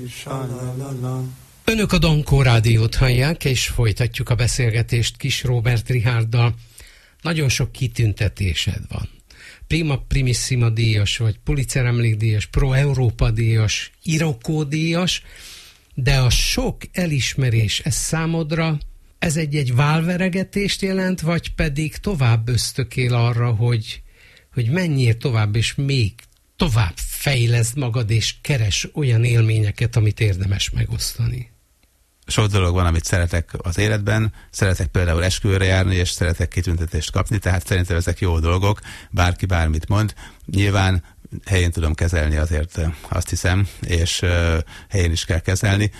Önök a Dankó Rádiót hallják, és folytatjuk a beszélgetést Kiss Róbert Richárddal. Nagyon sok kitüntetésed van. Prima Primissima díjas, vagy Pulitzer emlékdíjas, Pro Európa díjas, Irokó díjas, de a sok elismerés, ez számodra, ez egy válveregetést jelent, vagy pedig tovább ösztökél arra, hogy menjél tovább, és még tovább fejleszd magad, és keres olyan élményeket, amit érdemes megosztani? Sok dolog van, amit szeretek az életben, szeretek például esküvőre járni, és szeretek kitüntetést kapni, tehát szerintem ezek jó dolgok, bárki bármit mond. Nyilván helyén tudom kezelni azért, azt hiszem, és helyén is kell kezelni.